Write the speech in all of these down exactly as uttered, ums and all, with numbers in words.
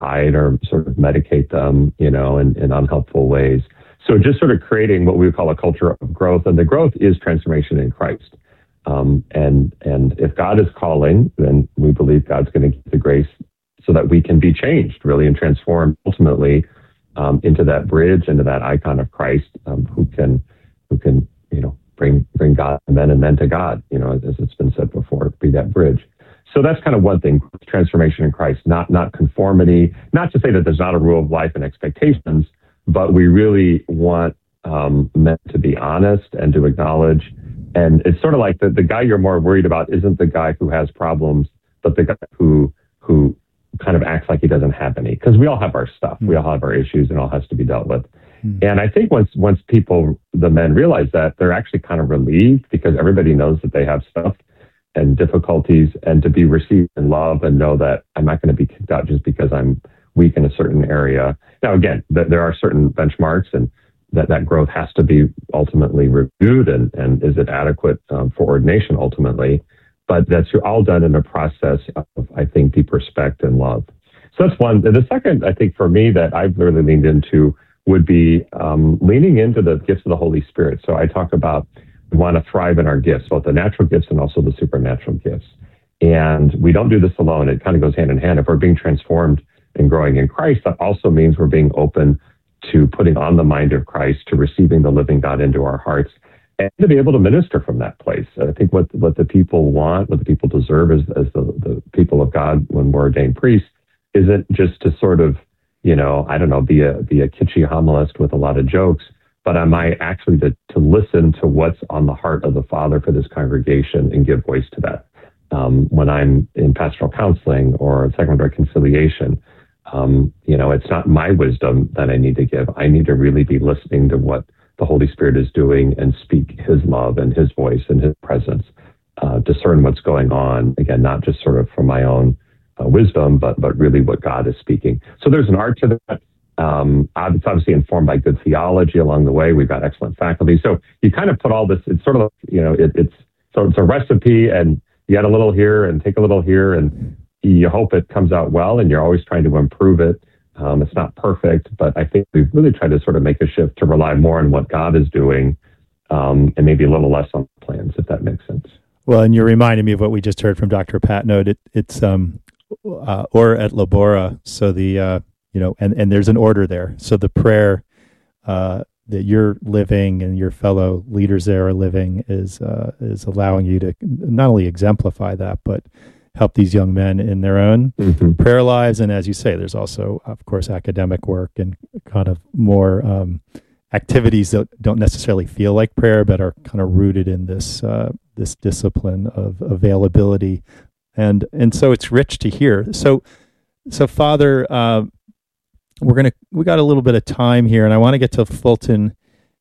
hide or sort of medicate them, you know, in, in unhelpful ways. So just sort of creating what we would call a culture of growth, and the growth is transformation in Christ. Um, and and if God is calling, then we believe God's going to give the grace so that we can be changed, really, and transformed ultimately um, into that bridge, into that icon of Christ, um, who can who can you know bring bring God to men and men to God, you know, as it's been said before, be that bridge. So that's kind of one thing: transformation in Christ, not not conformity. Not to say that there's not a rule of life and expectations, but we really want um, men to be honest and to acknowledge. And it's sort of like the, the guy you're more worried about isn't the guy who has problems, but the guy who who kind of acts like he doesn't have any. Because we all have our stuff. Mm. We all have our issues, and all has to be dealt with. Mm. And I think once once people, the men, realize that, they're actually kind of relieved, because everybody knows that they have stuff and difficulties, and to be received in love and know that I'm not going to be kicked out just because I'm weak in a certain area. Now, again, th- there are certain benchmarks, and that that growth has to be ultimately reviewed, and, and is it adequate um, for ordination ultimately? But that's all done in a process of, I think, deep respect and love. So that's one. And the second, I think, for me, that I've really leaned into would be um, leaning into the gifts of the Holy Spirit. So I talk about we want to thrive in our gifts, both the natural gifts and also the supernatural gifts. And we don't do this alone. It kind of goes hand in hand. If we're being transformed and growing in Christ, that also means we're being open to putting on the mind of Christ, to receiving the living God into our hearts, and to be able to minister from that place. I think what what the people want, what the people deserve as, as the, the people of God when we're ordained priests, isn't just to sort of, you know, I don't know, be a be a kitschy homilist with a lot of jokes, but am I actually to, to listen to what's on the heart of the Father for this congregation and give voice to that. Um, when I'm in pastoral counseling or sacrament reconciliation, Um, you know, it's not my wisdom that I need to give. I need to really be listening to what the Holy Spirit is doing and speak His love and His voice and His presence, uh, discern what's going on. Again, not just sort of from my own uh, wisdom, but but really what God is speaking. So there's an art to that. Um, it's obviously informed by good theology along the way. We've got excellent faculty. So you kind of put all this, it's sort of, you know, it, it's so it's a recipe, and you add a little here and take a little here, and you hope it comes out well, and you're always trying to improve it. Um, it's not perfect, but I think we've really tried to sort of make a shift to rely more on what God is doing, um, and maybe a little less on plans, if that makes sense. Well, and you're reminding me of what we just heard from Doctor Patnode. It, it's um, uh, or et labora. So the uh, you know, and, and there's an order there. So the prayer uh, that you're living and your fellow leaders there are living is uh, is allowing you to not only exemplify that, but help these young men in their own mm-hmm. prayer lives. And as you say, there's also, of course, academic work and kind of more um, activities that don't necessarily feel like prayer, but are kind of rooted in this uh, this discipline of availability. And and so it's rich to hear. So, so Father, uh, we're gonna we got a little bit of time here, and I want to get to Fulton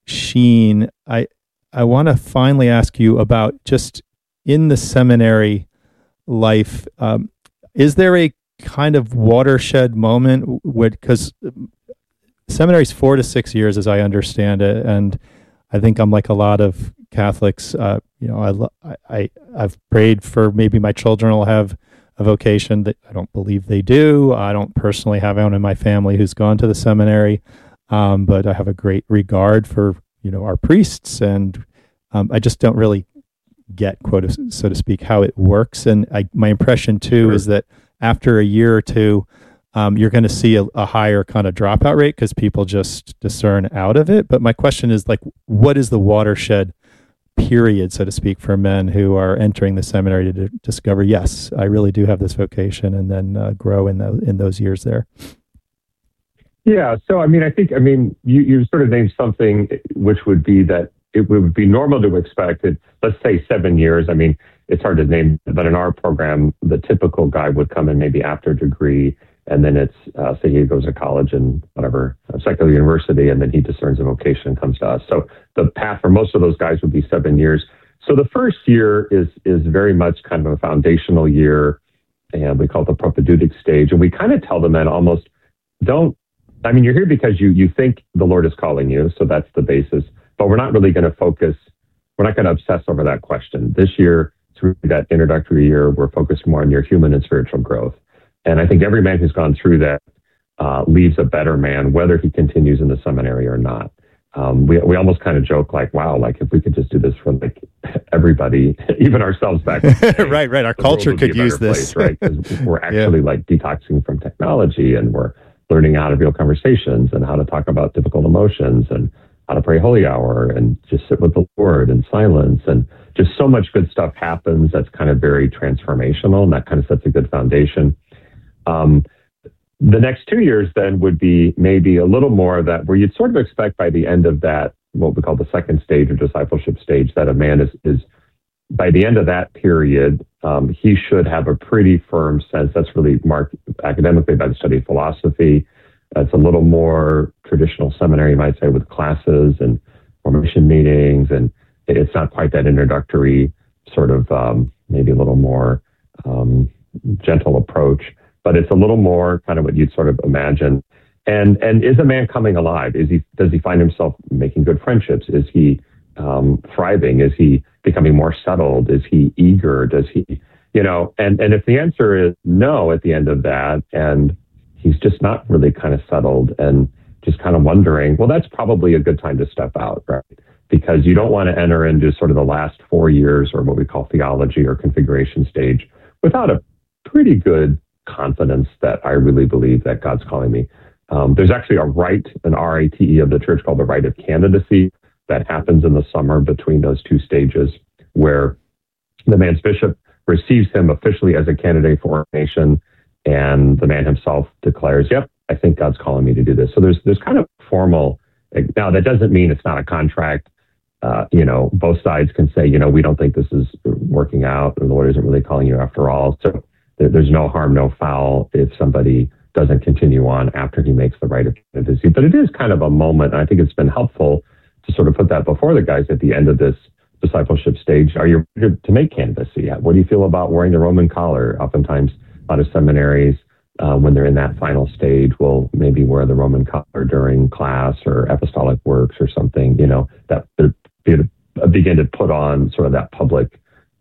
Sheen. I I want to finally ask you about just in the seminary life. Um, is there a kind of watershed moment? Because seminary's four to six years, as I understand it, and I think I'm like a lot of Catholics. Uh, you know, I, I I've prayed for maybe my children will have a vocation that I don't believe they do. I don't personally have anyone in my family who's gone to the seminary, um, but I have a great regard for you know our priests, and um, I just don't really get, quote, so to speak, how it works. And I, my impression too sure. is that after a year or two, um, you're going to see a, a higher kind of dropout rate because people just discern out of it. But my question is, like, what is the watershed period, so to speak, for men who are entering the seminary to d- discover, yes, I really do have this vocation, and then uh, grow in the, in those years there? Yeah. So, I mean, I think, I mean, you, you sort of named something which would be that it would be normal to expect it, let's say seven years. I mean, it's hard to name, but in our program, the typical guy would come in maybe after a degree, and then it's, uh, say he goes to college and whatever, a secular university, and then he discerns a vocation and comes to us. So the path for most of those guys would be seven years. So the first year is is very much kind of a foundational year, and we call it the propedeutic stage. And we kind of tell the men almost, don't, I mean, you're here because you you think the Lord is calling you, so that's the basis. But we're not really going to focus, we're not going to obsess over that question. This year, through that introductory year, we're focused more on your human and spiritual growth. And I think every man who's gone through that uh, leaves a better man, whether he continues in the seminary or not. Um, we we almost kind of joke like, wow, like if we could just do this for like everybody, even ourselves back then, right, right. Our culture could use this, place, right? Because we're actually yeah. like detoxing from technology, and we're learning how to real conversations and how to talk about difficult emotions and how to pray holy hour and just sit with the Lord in silence. And just so much good stuff happens that's kind of very transformational, and that kind of sets a good foundation. Um, The next two years then would be maybe a little more of that, where you'd sort of expect by the end of that, what we call the second stage or discipleship stage, that a man is, is by the end of that period, um, he should have a pretty firm sense. That's really marked academically by the study of philosophy. It's a little more traditional seminary, you might say, with classes and formation meetings. And it's not quite that introductory sort of um, maybe a little more um, gentle approach. But it's a little more kind of what you'd sort of imagine. And and is a man coming alive? Is he does he find himself making good friendships? Is he um, thriving? Is he becoming more settled? Is he eager? Does he, you know? And and if the answer is no at the end of that, and he's just not really kind of settled and just kind of wondering, well, that's probably a good time to step out, right? Because you don't want to enter into sort of the last four years or what we call theology or configuration stage without a pretty good confidence that I really believe that God's calling me. Um, there's actually a rite, an R I T E of the church called the Rite of Candidacy that happens in the summer between those two stages, where the man's bishop receives him officially as a candidate for ordination, and the man himself declares, yep, I think God's calling me to do this. So there's there's kind of formal. Now, that doesn't mean it's not a contract. Uh, you know, both sides can say, you know, we don't think this is working out, or the Lord isn't really calling you after all. So there's no harm, no foul if somebody doesn't continue on after he makes the rite of candidacy. But it is kind of a moment, and I think it's been helpful to sort of put that before the guys at the end of this discipleship stage. Are you ready to make candidacy? What do you feel about wearing the Roman collar? Oftentimes, a lot of seminaries, uh, when they're in that final stage, will maybe wear the Roman collar during class or apostolic works or something, you know, that begin to put on sort of that public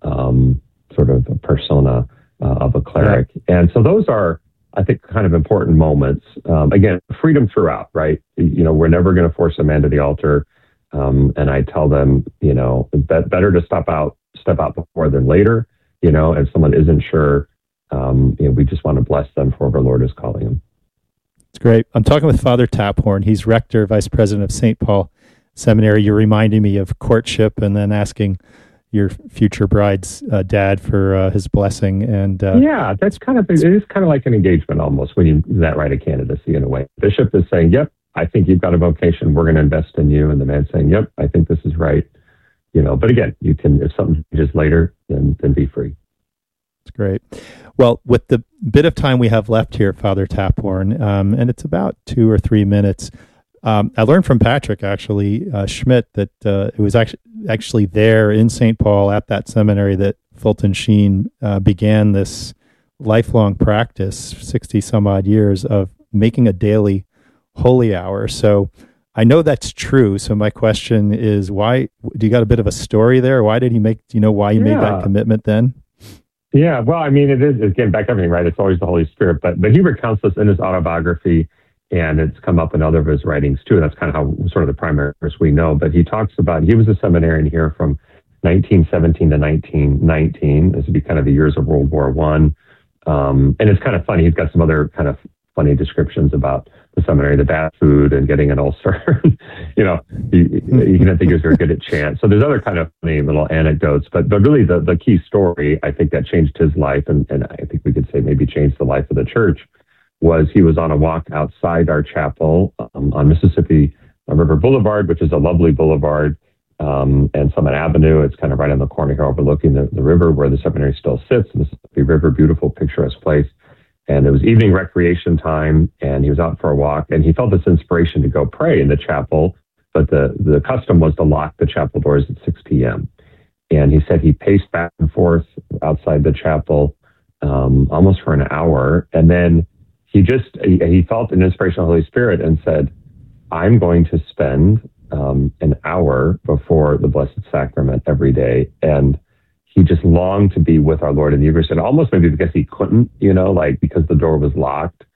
um, sort of persona Uh, of a cleric. Yeah. And so those are, I think, kind of important moments. Um, again, freedom throughout, right? You know, we're never going to force a man to the altar. Um, and I tell them, you know, be- better to step out, step out before than later. You know, if someone isn't sure, um, you know, we just want to bless them for whatever Lord is calling them. It's great. I'm talking with Father Taphorn. He's rector, vice president of Saint Paul Seminary. You're reminding me of courtship and then asking your future bride's uh, dad for uh, his blessing. And uh, yeah, that's kind of, it is kind of like an engagement almost when you, that right of candidacy in a way. Bishop is saying, yep, I think you've got a vocation. We're going to invest in you. And the man's saying, yep, I think this is right. You know, but again, you can, if something changes later, then, then be free. That's great. Well, with the bit of time we have left here, Father Taphorn, um, and it's about two or three minutes, Um, I learned from Patrick, actually, uh, Schmidt, that uh, it was actually actually there in Saint Paul at that seminary that Fulton Sheen uh, began this lifelong practice, sixty some odd years, of making a daily holy hour. So I know that's true. So my question is, why do you got a bit of a story there? Why did he make, do you know why he yeah. made that commitment then? Yeah, well, I mean, it is, again, back to everything, right? It's always the Holy Spirit, but but he recounts this in his autobiography. And it's come up in other of his writings too. And that's kind of how sort of the primary verse we know. But he talks about, he was a seminarian here from nineteen seventeen to nineteen nineteen. This would be kind of the years of World War One. Um, and it's kind of funny. He's got some other kind of funny descriptions about the seminary, the bad food and getting an ulcer. you know, you, you can think he was very good at chant. So there's other kind of funny little anecdotes. But but really the, the key story, I think, that changed his life, and, and I think we could say maybe changed the life of the church, was he was on a walk outside our chapel um, on Mississippi River Boulevard, which is a lovely boulevard, um, and Summit Avenue. It's kind of right on the corner here overlooking the, the river where the seminary still sits. Mississippi River, beautiful, picturesque place. And it was evening recreation time, and he was out for a walk, and he felt this inspiration to go pray in the chapel, but the, the custom was to lock the chapel doors at six p.m. And he said he paced back and forth outside the chapel um, almost for an hour, and then He just, he, he felt an inspiration of the Holy Spirit and said, I'm going to spend um, an hour before the Blessed Sacrament every day. And he just longed to be with our Lord in the Eucharist. And almost maybe because he couldn't, you know, like because the door was locked,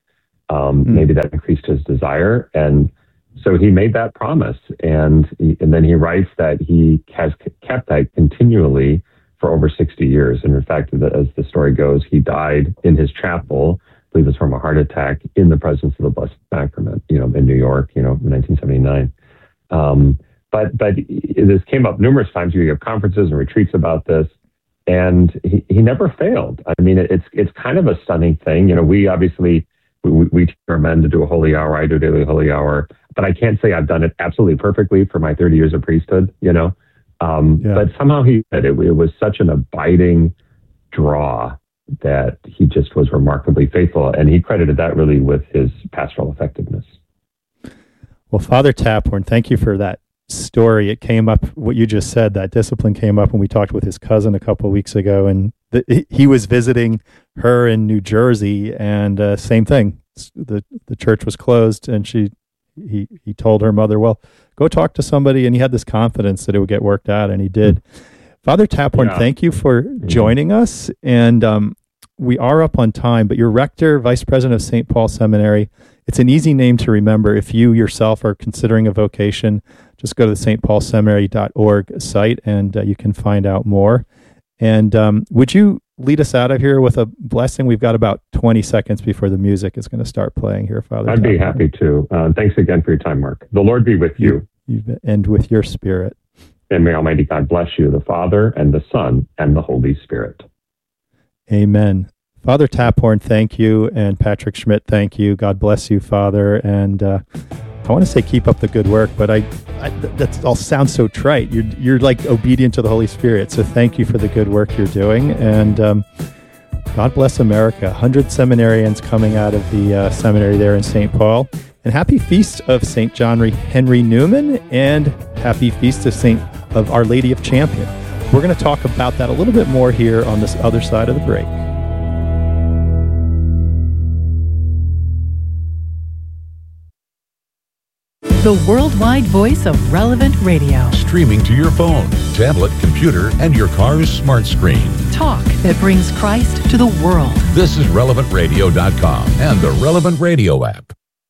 Um, mm. Maybe that increased his desire. And so he made that promise. And, he, and then he writes that he has kept that continually for over sixty years. And in fact, as the story goes, he died in his chapel, I believe it's from a heart attack, in the presence of the Blessed Sacrament, you know, in New York, you know, in nineteen seventy-nine. Um, but but this came up numerous times. You have conferences and retreats about this, and he, he never failed. I mean, it's it's kind of a stunning thing. You know, we obviously, we, we teach our men to do a holy hour. I do a daily holy hour, but I can't say I've done it absolutely perfectly for my thirty years of priesthood, you know. Um, yeah. But somehow he said it, it was such an abiding draw that he just was remarkably faithful. And he credited that really with his pastoral effectiveness. Well, Father Taphorn, thank you for that story. It came up, what you just said, that discipline came up when we talked with his cousin a couple of weeks ago, and the, he was visiting her in New Jersey, and uh, same thing. The the church was closed, and she he he told her mother, well, go talk to somebody, and he had this confidence that it would get worked out, and he did. Mm-hmm. Father Taphorn, yeah. thank you for joining mm-hmm. us, and um, we are up on time, but you're rector, vice president of Saint Paul Seminary. It's an easy name to remember. If you yourself are considering a vocation, just go to the s t paul seminary dot org site, and uh, you can find out more. And um, would you lead us out of here with a blessing? We've got about twenty seconds before the music is going to start playing here, Father. I'd Taphorn. Be happy to. Uh, thanks again for your time, Mark. The Lord be with you. you and with your spirit. And may Almighty God bless you, the Father, and the Son, and the Holy Spirit. Amen. Father Taphorn, thank you. And Patrick Schmidt, thank you. God bless you, Father. And uh, I want to say keep up the good work, but I, I that all sounds so trite. You're, you're like obedient to the Holy Spirit. So thank you for the good work you're doing. And um, God bless America. one hundred seminarians coming out of the uh, seminary there in Saint Paul. And happy feast of Saint John Henry Newman, and happy feast of Saint of Our Lady of Champion. We're going to talk about that a little bit more here on this other side of the break. The worldwide voice of Relevant Radio. Streaming to your phone, tablet, computer, and your car's smart screen. Talk that brings Christ to the world. This is relevant radio dot com and the Relevant Radio app.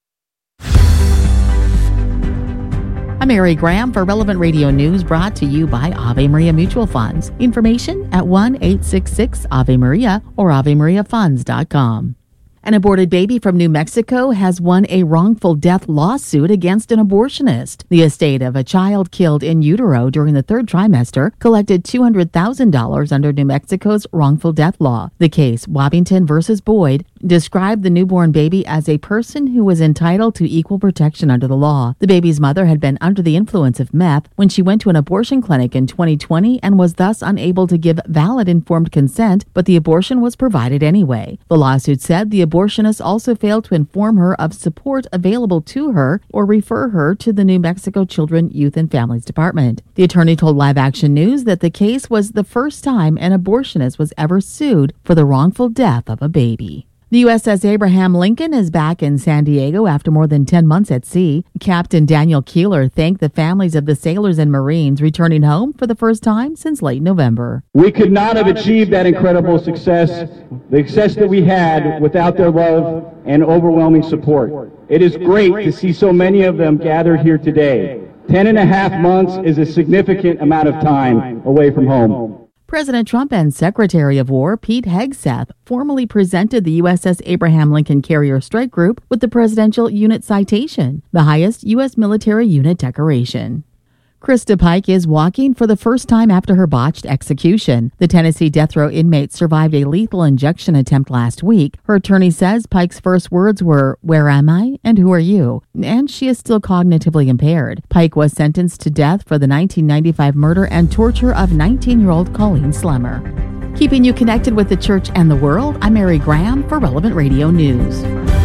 I'm Mary Graham for Relevant Radio News, brought to you by Ave Maria Mutual Funds. Information at one eight six six Ave Maria or ave maria funds dot com. An aborted baby from New Mexico has won a wrongful death lawsuit against an abortionist. The estate of a child killed in utero during the third trimester collected two hundred thousand dollars under New Mexico's wrongful death law. The case, Wabbington versus Boyd, described the newborn baby as a person who was entitled to equal protection under the law. The baby's mother had been under the influence of meth when she went to an abortion clinic in twenty twenty and was thus unable to give valid informed consent, but the abortion was provided anyway. The lawsuit said the abortionist also failed to inform her of support available to her or refer her to the New Mexico Children, Youth, and Families Department. The attorney told Live Action News that the case was the first time an abortionist was ever sued for the wrongful death of a baby. The U S S Abraham Lincoln is back in San Diego after more than ten months at sea. Captain Daniel Keeler thanked the families of the sailors and Marines returning home for the first time since late November. We could not have achieved that incredible success, the success that we had, without their love and overwhelming support. It is great to see so many of them gathered here today. Ten and a half months is a significant amount of time away from home. President Trump and Secretary of War Pete Hegseth formally presented the U S S Abraham Lincoln Carrier Strike Group with the Presidential Unit Citation, the highest U S military unit decoration. Krista Pike is walking for the first time after her botched execution. The Tennessee death row inmate survived a lethal injection attempt last week. Her attorney says Pike's first words were, "Where am I and who are you?" And she is still cognitively impaired. Pike was sentenced to death for the nineteen ninety-five murder and torture of nineteen-year-old Colleen Slemmer. Keeping you connected with the church and the world, I'm Mary Graham for Relevant Radio News.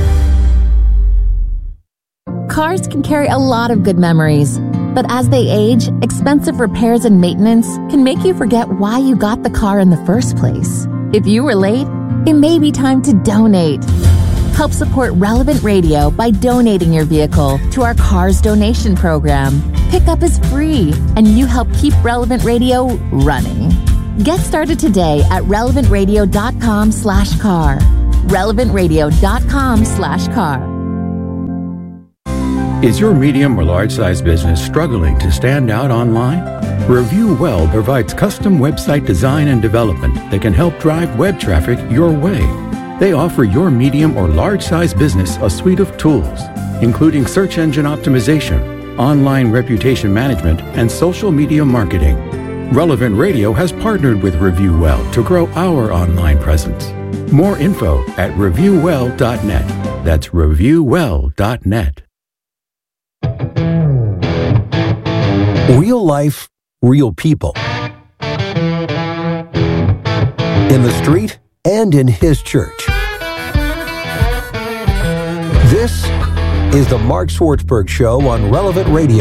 Cars can carry a lot of good memories, but as they age, expensive repairs and maintenance can make you forget why you got the car in the first place. If you were late, it may be time to donate. Help support Relevant Radio by donating your vehicle to our Cars Donation Program. Pickup is free, and you help keep Relevant Radio running. Get started today at relevant radio dot com slash car. relevant radio dot com slash car. Is your medium or large size business struggling to stand out online? Review Well provides custom website design and development that can help drive web traffic your way. They offer your medium or large size business a suite of tools, including search engine optimization, online reputation management, and social media marketing. Relevant Radio has partnered with Review Well to grow our online presence. More info at review well dot net. That's review well dot net. Real life, real people. In the street and in his church. This is the Mark Swartzberg Show on Relevant Radio.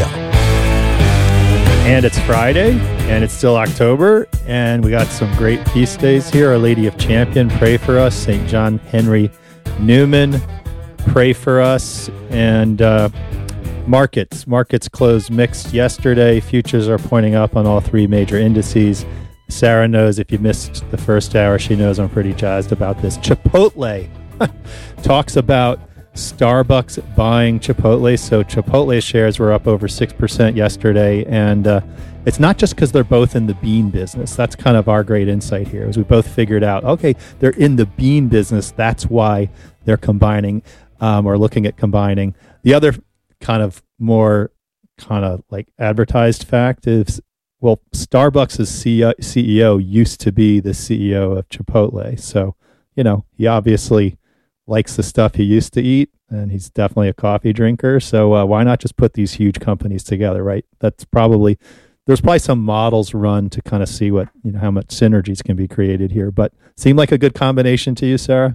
And it's Friday, and it's still October, and we got some great feast days here. Our Lady of Champion, pray for us. Saint John Henry Newman, pray for us. And uh, markets. Markets closed mixed yesterday. Futures are pointing up on all three major indices. Sarah knows, if you missed the first hour, she knows I'm pretty jazzed about this. Chipotle talks about Starbucks buying Chipotle. So Chipotle shares were up over six percent yesterday. And uh, it's not just because they're both in the bean business. That's kind of our great insight here, is we both figured out, okay, they're in the bean business. That's why they're combining um, or looking at combining. The other kind of more kind of like advertised fact is, well, Starbucks' C E O used to be the C E O of Chipotle. So, you know, he obviously likes the stuff he used to eat, and he's definitely a coffee drinker. So uh, why not just put these huge companies together, right? That's probably, there's probably some models run to kind of see what, you know, how much synergies can be created here. But seemed like a good combination to you, Sarah?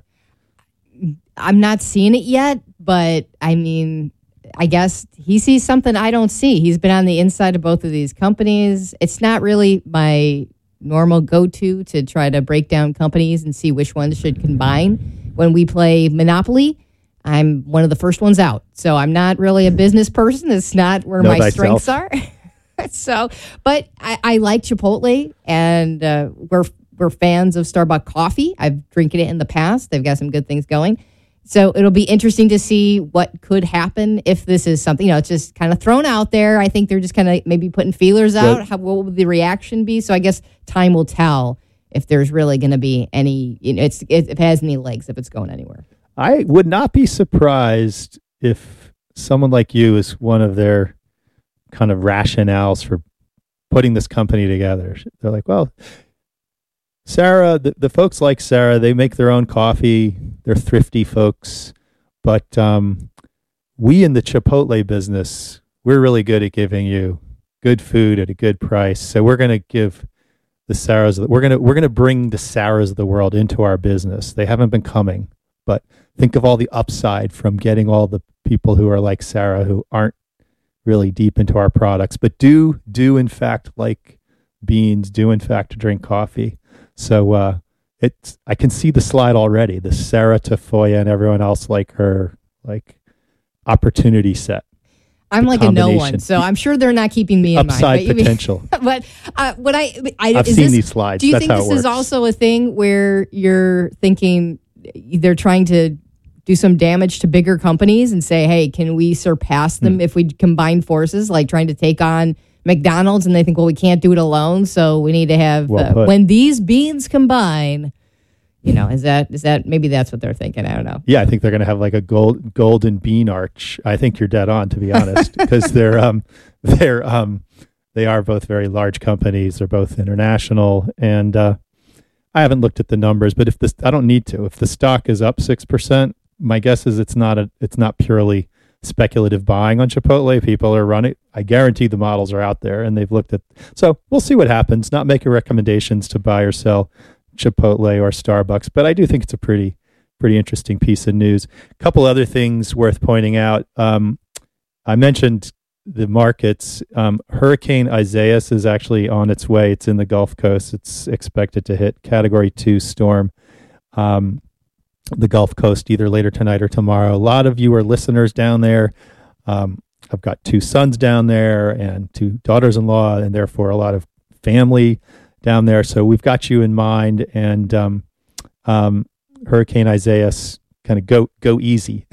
I'm not seeing it yet, but I mean, I guess he sees something I don't see. He's been on the inside of both of these companies. It's not really my normal go-to to try to break down companies and see which ones should combine. When we play Monopoly, I'm one of the first ones out. So I'm not really a business person. It's not where know my thyself. strengths are. So, but I, I like Chipotle, and uh, we're we're fans of Starbucks coffee. I've drinking it in the past. They've got some good things going. So it'll be interesting to see what could happen if this is something, you know, it's just kind of thrown out there. I think they're just kind of maybe putting feelers out. Good. How, what will the reaction be? So I guess time will tell if there's really going to be any, you know, it's, if it has any legs, if it's going anywhere. I would not be surprised if someone like you is one of their kind of rationales for putting this company together. They're like, well, Sarah, the, the folks like Sarah, they make their own coffee. They're thrifty folks. But um, we in the Chipotle business, we're really good at giving you good food at a good price. So we're going to give the Sarahs, we're going to we're going to bring the Sarahs of the world into our business. They haven't been coming, but think of all the upside from getting all the people who are like Sarah, who aren't really deep into our products, but do do in fact like beans, do in fact drink coffee. So uh, it's I can see the slide already. The Sarah Tafoya and everyone else like her, like opportunity set. I'm like a no one, so I'm sure they're not keeping me in Upside mind. But, potential. but uh, what I, I I've is seen this, these slides. Do you That's think how this it works. is also a thing where you're thinking they're trying to do some damage to bigger companies and say, hey, can we surpass them hmm. if we combine forces, like trying to take on McDonald's, and they think, well, we can't do it alone, so we need to have Well uh, when these beans combine. You know, is that is that maybe that's what they're thinking? I don't know. Yeah, I think they're going to have like a gold golden bean arch. I think you're dead on, to be honest, because they're um they're um they are both very large companies. They're both international, and uh, I haven't looked at the numbers, but if this, I don't need to. If the stock is up six percent, my guess is it's not a it's not purely speculative buying on Chipotle. People are running. I guarantee the models are out there, and they've looked at. So we'll see what happens. Not making recommendations to buy or sell Chipotle or Starbucks, but I do think it's a pretty pretty interesting piece of news. A couple other things worth pointing out. Um, I mentioned the markets. Um, Hurricane Isaias is actually on its way. It's in the Gulf Coast. It's expected to hit Category two storm um, the Gulf Coast either later tonight or tomorrow. A lot of you are listeners down there. Um, I've got two sons down there and two daughters-in-law, and therefore a lot of family down there. So we've got you in mind, and um, um, Hurricane Isaias, kind of go go easy.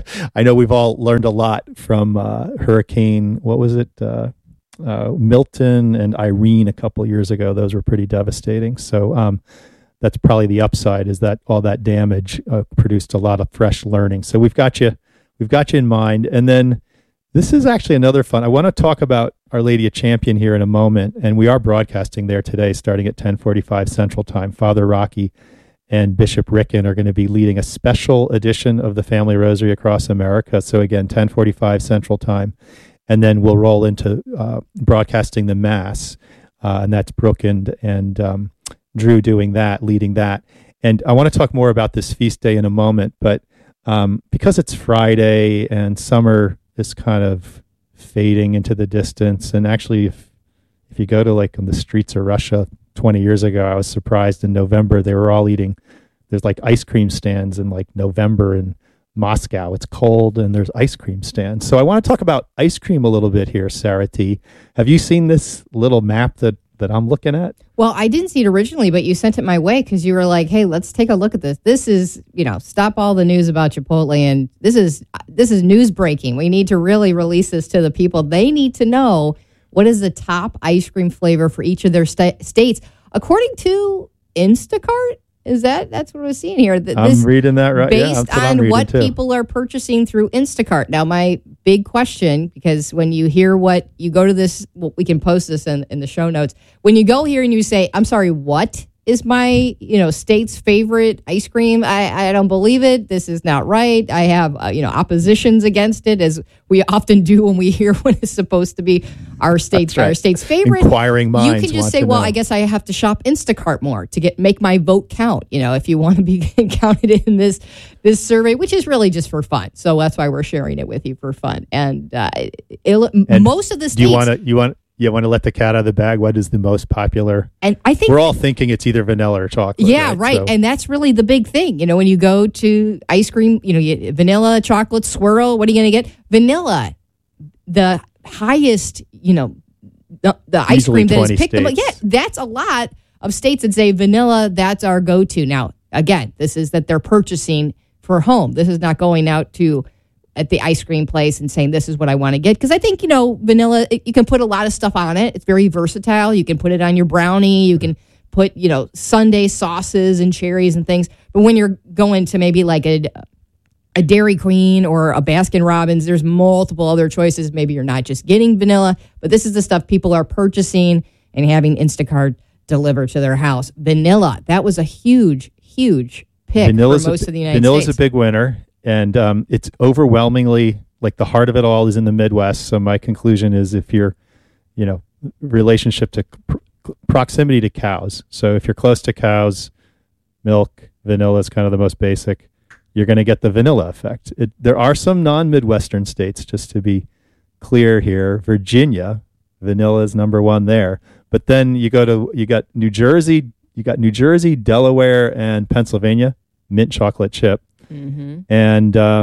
I know we've all learned a lot from uh, Hurricane, what was it, uh, uh, Milton and Irene a couple years ago. Those were pretty devastating. So um, that's probably the upside, is that all that damage uh, produced a lot of fresh learning. So we've got you, we've got you in mind. And then this is actually another fun. I want to talk about Our Lady of Champion here in a moment, and we are broadcasting there today, starting at ten forty-five Central Time. Father Rocky and Bishop Ricken are going to be leading a special edition of the Family Rosary across America. So again, ten forty-five Central Time, and then we'll roll into uh, broadcasting the Mass, uh, and that's Brooke and, and um, Drew doing that, leading that. And I want to talk more about this feast day in a moment, but um, because it's Friday and summer is kind of fading into the distance, and actually if if you go to like on the streets of Russia twenty years ago, I was surprised in November they were all eating, there's like ice cream stands in like November in Moscow. It's cold and there's ice cream stands. So I want to talk about ice cream a little bit here, Sarah T. Have you seen this little map that that I'm looking at? Well, I didn't see it originally, but you sent it my way because you were like, hey, let's take a look at this. This is, you know, stop all the news about Chipotle, and this is this is news breaking. We need to really release this to the people. They need to know what is the top ice cream flavor for each of their sta- states. According to Instacart, is that, that's what I was seeing here. This, I'm reading that right. Based yeah, on what too. people are purchasing through Instacart. Now, my big question, because when you hear what, you go to this, well, we can post this in, in the show notes. When you go here and you say, I'm sorry, what is my, you know, state's favorite ice cream? I, I don't believe it. This is not right. I have, uh, you know, oppositions against it, as we often do when we hear what is supposed to be our state's right. our state's favorite. Inquiring minds. You can just want say, to well, know. I guess I have to shop Instacart more to get make my vote count. You know, if you want to be counted in this this survey, which is really just for fun. So that's why we're sharing it with you for fun. And uh, it, and most of the states. Do you want to? You want? You want to let the cat out of the bag? What is the most popular? And I think we're all thinking it's either vanilla or chocolate. Yeah, right. right. So. And that's really the big thing. You know, when you go to ice cream, you know, you, vanilla, chocolate, swirl, what are you going to get? Vanilla, the highest, you know, the, the ice cream that is picked. Them, yeah, that's a lot of states that say vanilla, that's our go-to. Now, again, this is that they're purchasing for home. This is not going out to at the ice cream place and saying, this is what I want to get. Because I think, you know, vanilla, it, you can put a lot of stuff on it. It's very versatile. You can put it on your brownie. You can put, you know, sundae sauces and cherries and things. But when you're going to maybe like a, a Dairy Queen or a Baskin Robbins, there's multiple other choices. Maybe you're not just getting vanilla, but this is the stuff people are purchasing and having Instacart delivered to their house. Vanilla, that was a huge, huge pick Vanilla's for most a, of the United Vanilla's States. Vanilla's a big winner. And um, it's overwhelmingly, like the heart of it all is in the Midwest. So my conclusion is if you're, you know, relationship to pr- proximity to cows. So if you're close to cows, milk, vanilla is kind of the most basic. You're going to get the vanilla effect. It, there are some non-Midwestern states, just to be clear here. Virginia, vanilla is number one there. But then you go to, you got New Jersey, you got New Jersey, Delaware, and Pennsylvania, mint chocolate chip. Mm-hmm. And uh,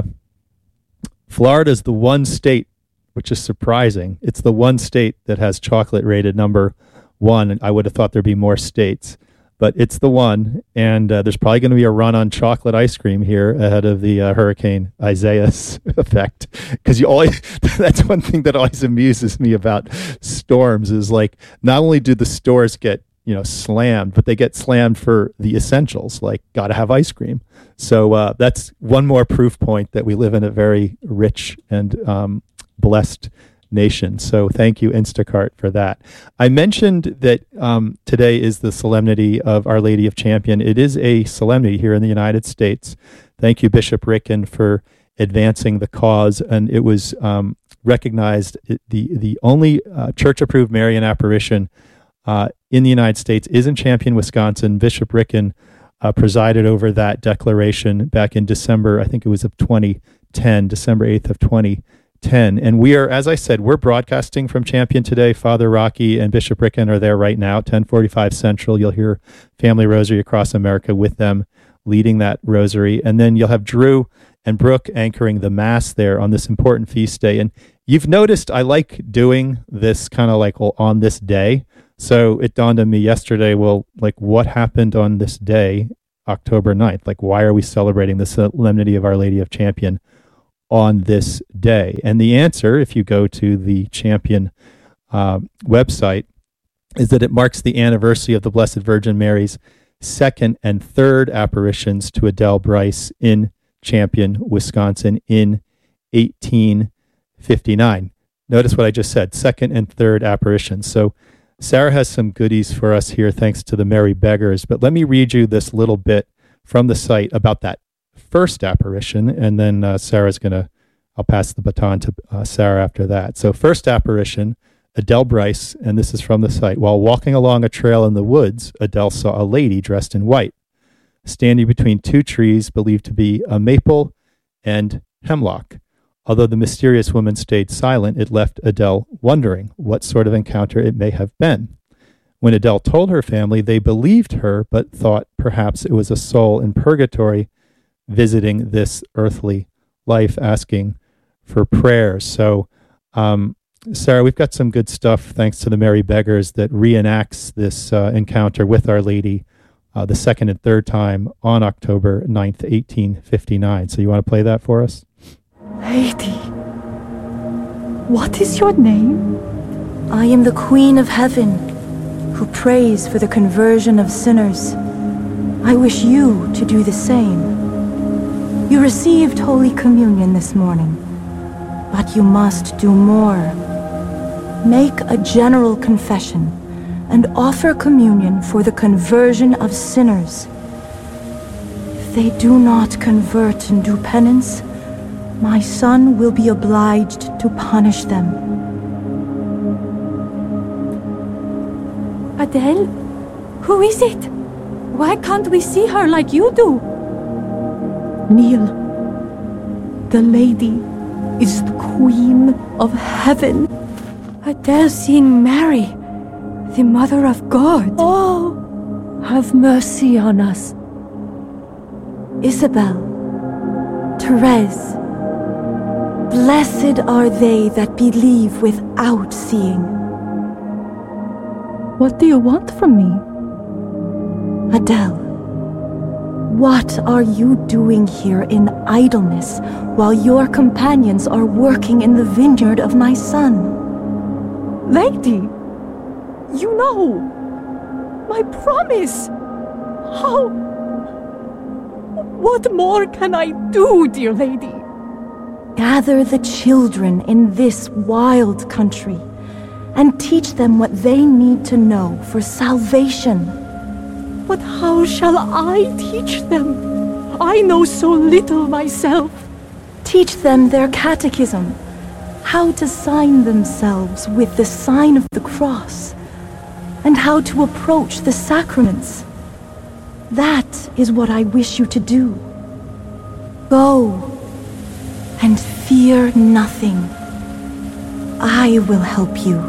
Florida is the one state, which is surprising. It's the one state that has chocolate rated number one. And I would have thought there'd be more states, but it's the one. And uh, there's probably going to be a run on chocolate ice cream here ahead of the uh, Hurricane Isaias effect. Because you always, that's one thing that always amuses me about storms is like, not only do the stores get, you know, slammed, but they get slammed for the essentials, like got to have ice cream. So uh, that's one more proof point that we live in a very rich and um, blessed nation. So thank you, Instacart, for that. I mentioned that um, today is the solemnity of Our Lady of Champion. It is a solemnity here in the United States. Thank you, Bishop Ricken, for advancing the cause. And it was um, recognized the, the only uh, church-approved Marian apparition uh, in the United States is in Champion, Wisconsin. Bishop Ricken uh, presided over that declaration back in December, I think it was of twenty ten, December eighth of twenty ten. And we are, as I said, we're broadcasting from Champion today. Father Rocky and Bishop Ricken are there right now, ten forty-five Central. You'll hear Family Rosary Across America with them leading that rosary. And then you'll have Drew and Brooke anchoring the Mass there on this important feast day. And you've noticed I like doing this kind of like well, on this day. So it dawned on me yesterday, well, like what happened on this day October ninth? Like, why are we celebrating the solemnity of Our Lady of Champion on this day? And the answer, if you go to the Champion uh, website, is that it marks the anniversary of the Blessed Virgin Mary's second and third apparitions to Adele Bryce in Champion, Wisconsin in eighteen fifty-nine. Notice what I just said, second and third apparitions. So Sarah has some goodies for us here, thanks to the Merry Beggars. But let me read you this little bit from the site about that first apparition, and then uh, Sarah's going to, I'll pass the baton to uh, Sarah after that. So first apparition, Adele Bryce, and this is from the site. While walking along a trail in the woods, Adele saw a lady dressed in white, standing between two trees believed to be a maple and hemlock. Although the mysterious woman stayed silent, it left Adele wondering what sort of encounter it may have been. When Adele told her family, they believed her, but thought perhaps it was a soul in purgatory visiting this earthly life, asking for prayers. So, um, Sarah, we've got some good stuff, thanks to the Merry Beggars, that reenacts this uh, encounter with Our Lady uh, the second and third time on October ninth, eighteen fifty-nine. So you want to play that for us? Lady, what is your name? I am the Queen of Heaven, who prays for the conversion of sinners. I wish you to do the same. You received Holy Communion this morning, but you must do more. Make a general confession and offer communion for the conversion of sinners. If they do not convert and do penance, my son will be obliged to punish them. Adele? Who is it? Why can't we see her like you do? Neil, the lady is the Queen of Heaven. Adele seeing Mary, the Mother of God. Oh, have mercy on us. Isabel, Therese, blessed are they that believe without seeing. What do you want from me? Adele, what are you doing here in idleness while your companions are working in the vineyard of my son? Lady, you know, my promise. How? What more can I do, dear lady? Gather the children in this wild country and teach them what they need to know for salvation. But how shall I teach them? I know so little myself. Teach them their catechism, how to sign themselves with the sign of the cross, and how to approach the sacraments. That is what I wish you to do. Go and fear nothing. I will help you.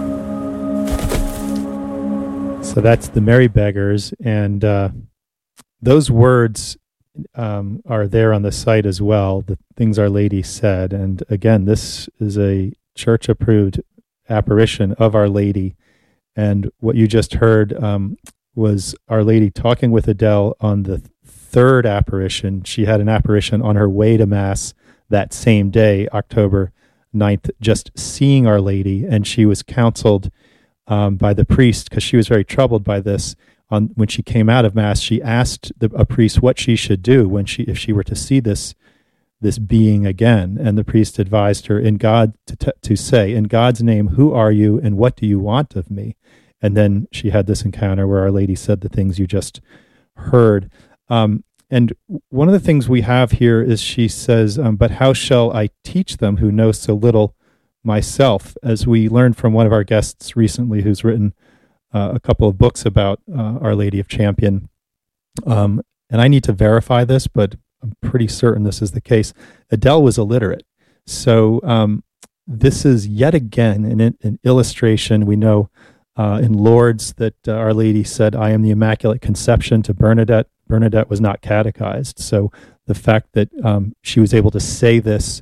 So that's the Merry Beggars, and uh, those words um, are there on the site as well, the things Our Lady said. And again, this is a church-approved apparition of Our Lady. And what you just heard um, was Our Lady talking with Adele on the third apparition. She had an apparition on her way to Mass that same day, October ninth, just seeing Our Lady, and she was counseled um, by the priest because she was very troubled by this. On when she came out of Mass, she asked the, a priest what she should do when she, if she were to see this this being again, and the priest advised her in God to t- to say, "In God's name, who are you, and what do you want of me?" And then she had this encounter where Our Lady said the things you just heard. Um, and one of the things we have here is she says, um, "But how shall I teach them who know so little myself?" As we learned from one of our guests recently, who's written uh, a couple of books about uh, Our Lady of Champion. Um, and I need to verify this, but I'm pretty certain this is the case. Adele was illiterate. So um, this is yet again an, an illustration. We know uh, in Lourdes that uh, Our Lady said, "I am the Immaculate Conception" to Bernadette. Bernadette was not catechized. So the fact that um, she was able to say this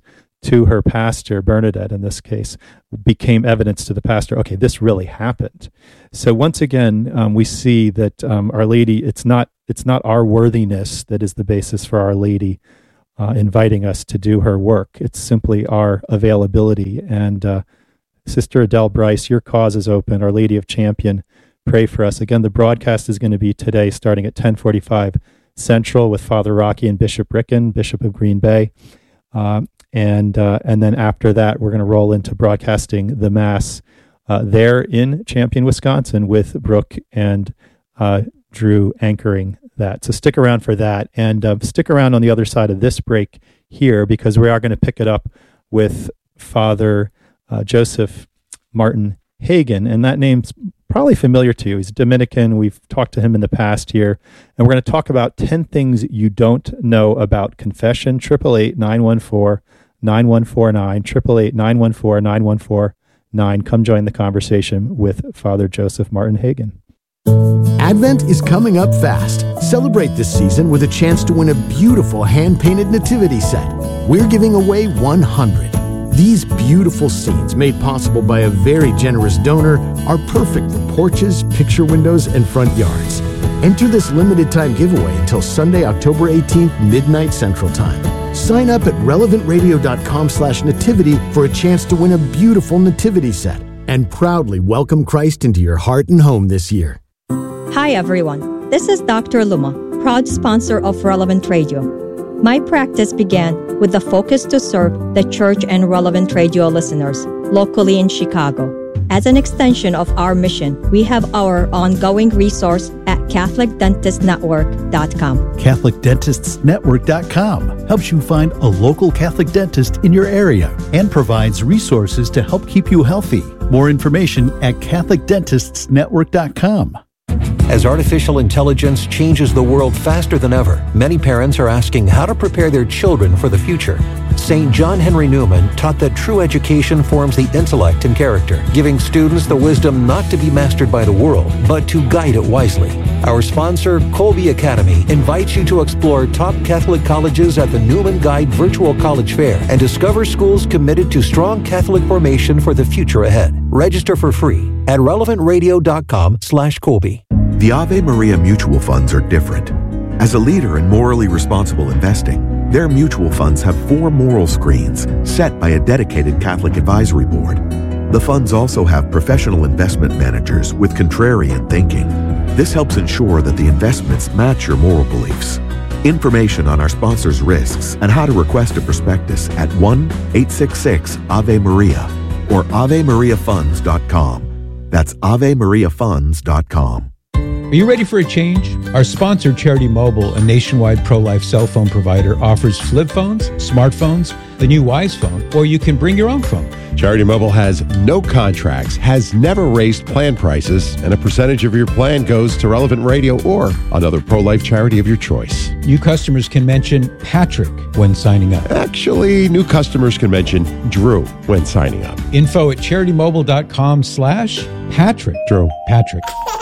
to her pastor, Bernadette in this case, became evidence to the pastor, okay, this really happened. So once again, um, we see that um, Our Lady, it's not it's not our worthiness that is the basis for Our Lady uh, inviting us to do her work. It's simply our availability. And uh, Sister Adele Bryce, your cause is open. Our Lady of Champion, pray for us. Again, the broadcast is going to be today starting at ten forty-five Central with Father Rocky and Bishop Ricken, Bishop of Green Bay. Um, and uh, and then after that, we're going to roll into broadcasting the Mass uh, there in Champion, Wisconsin, with Brooke and uh, Drew anchoring that. So stick around for that, and uh, stick around on the other side of this break here, because we are going to pick it up with Father uh, Joseph Martin Hagen, and that name's probably familiar to you. He's Dominican. We've talked to him in the past here, and we're going to talk about ten things you don't know about confession. eight eight eight, nine one four, nine one four nine, eight eight eight, nine one four, nine one four nine. Come join the conversation with Father Joseph Martin Hagen. Advent is coming up fast. Celebrate this season with a chance to win a beautiful hand-painted nativity set. We're giving away one hundred. These beautiful scenes, made possible by a very generous donor, are perfect for porches, picture windows, and front yards. Enter this limited time giveaway until Sunday, October eighteenth, midnight Central Time. Sign up at relevant radio dot com slash nativity for a chance to win a beautiful nativity set, and proudly welcome Christ into your heart and home this year. Hi everyone, this is Doctor Luma, proud sponsor of Relevant Radio. My practice began with the focus to serve the church and Relevant Radio listeners locally in Chicago. As an extension of our mission, we have our ongoing resource at Catholic Dentist Network dot com. Catholic Dentists Network dot com helps you find a local Catholic dentist in your area and provides resources to help keep you healthy. More information at Catholic Dentists Network dot com. As artificial intelligence changes the world faster than ever, many parents are asking how to prepare their children for the future. Saint John Henry Newman taught that true education forms the intellect and character, giving students the wisdom not to be mastered by the world, but to guide it wisely. Our sponsor, Colby Academy, invites you to explore top Catholic colleges at the Newman Guide Virtual College Fair and discover schools committed to strong Catholic formation for the future ahead. Register for free at relevant radio dot com slash Colby. The Ave Maria mutual funds are different. As a leader in morally responsible investing, their mutual funds have four moral screens set by a dedicated Catholic advisory board. The funds also have professional investment managers with contrarian thinking. This helps ensure that the investments match your moral beliefs. Information on our sponsors' risks and how to request a prospectus at one eight six six Ave Maria or ave maria funds dot com. That's ave maria funds dot com. Are you ready for a change? Our sponsor, Charity Mobile, a nationwide pro-life cell phone provider, offers flip phones, smartphones, the new Wise phone, or you can bring your own phone. Charity Mobile has no contracts, has never raised plan prices, and a percentage of your plan goes to Relevant Radio or another pro-life charity of your choice. New customers can mention Patrick when signing up. Actually, new customers can mention Drew when signing up. Info at charity mobile dot com slash Patrick. Drew. Patrick.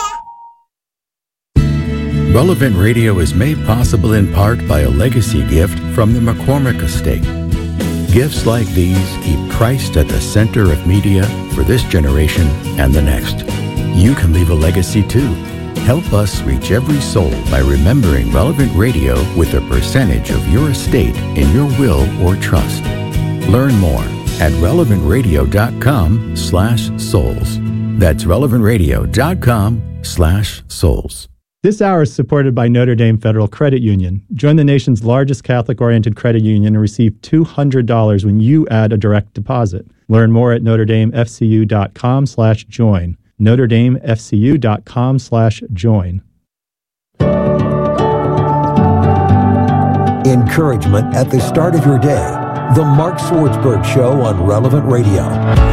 Relevant Radio is made possible in part by a legacy gift from the McCormick Estate. Gifts like these keep Christ at the center of media for this generation and the next. You can leave a legacy too. Help us reach every soul by remembering Relevant Radio with a percentage of your estate in your will or trust. Learn more at relevant radio dot com slash souls. That's relevant radio dot com slash souls. This hour is supported by Notre Dame Federal Credit Union. Join the nation's largest Catholic-oriented credit union and receive two hundred dollars when you add a direct deposit. Learn more at notre dame f c u dot com slash join. notre dame f c u dot com slash join. Encouragement at the start of your day. The Mark Swartzberg Show on Relevant Radio.